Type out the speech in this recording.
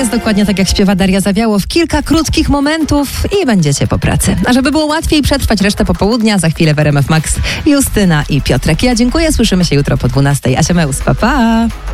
teraz dokładnie tak jak śpiewa Daria Zawiałow. Kilka krótkich momentów i będziecie po pracy. A żeby było łatwiej przetrwać resztę popołudnia, za chwilę w RMF Max Justyna i Piotrek. Ja dziękuję, słyszymy się jutro po 12. Asia Meus, pa, pa!